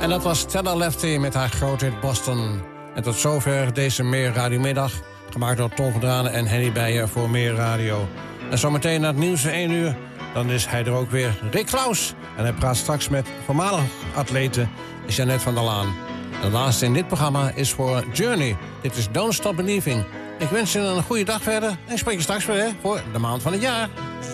En dat was Stella Lefty met haar grote hit Boston. En tot zover deze Meer Radiomiddag. Gemaakt door Ton van Dranen en Henny Beijer voor Meer Radio. En zometeen na het nieuws 1 uur, dan is hij er ook weer, Rick Klaus. En hij praat straks met voormalig atlete Jeannette van der Laan. De laatste in dit programma is voor Journey. Dit is Don't Stop Believing. Ik wens je een goede dag verder. En ik spreek je straks weer voor de maand van het jaar.